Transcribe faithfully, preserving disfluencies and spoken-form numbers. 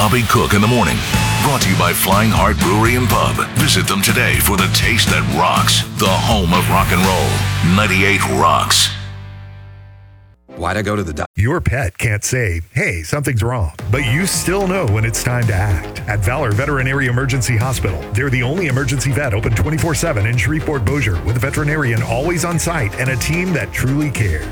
Bobby Cook in the morning. Brought to you by Flying Heart Brewery and Pub. Visit them today for the taste that rocks. The home of rock and roll. ninety-eight Rocks. Why'd I go to the doctor? Your pet can't say, hey, something's wrong, but you still know when it's time to act. At Valor Veterinary Emergency Hospital, they're the only emergency vet open twenty-four seven in Shreveport-Bossier with a veterinarian always on site and a team that truly cares.